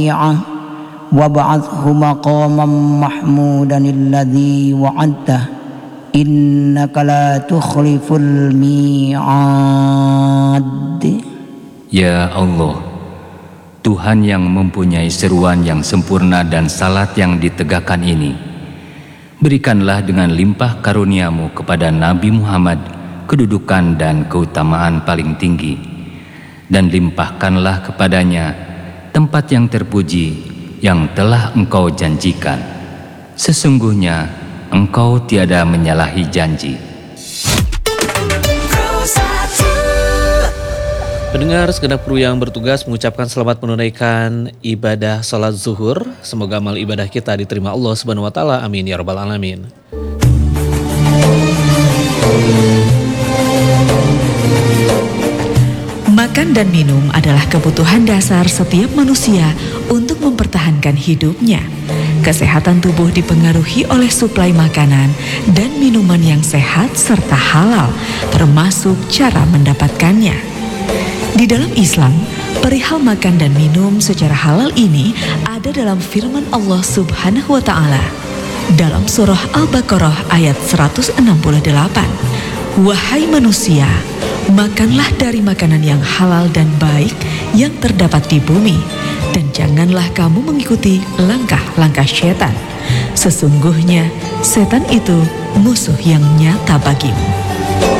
وابعثه مقاما محمودا الذي وعدته إنك لا تخلف الميعاد. Ya Allah, Tuhan yang mempunyai seruan yang sempurna dan salat yang ditegakkan ini, berikanlah dengan limpah karuniamu kepada Nabi Muhammad kedudukan dan keutamaan paling tinggi, dan limpahkanlah kepadanya tempat yang terpuji yang telah Engkau janjikan. Sesungguhnya Engkau tiada menyalahi janji. Pendengar, segenap kru yang bertugas mengucapkan selamat menunaikan ibadah salat zuhur. Semoga amal ibadah kita diterima Allah Subhanahu wa taala. Amin ya rabbal alamin. Makan dan minum adalah kebutuhan dasar setiap manusia untuk mempertahankan hidupnya. Kesehatan tubuh dipengaruhi oleh suplai makanan dan minuman yang sehat serta halal, termasuk cara mendapatkannya. Di dalam Islam, perihal makan dan minum secara halal ini ada dalam firman Allah Subhanahu wa taala dalam surah Al-Baqarah ayat 168. Wahai manusia, makanlah dari makanan yang halal dan baik yang terdapat di bumi, dan janganlah kamu mengikuti langkah-langkah setan. Sesungguhnya setan itu musuh yang nyata bagimu.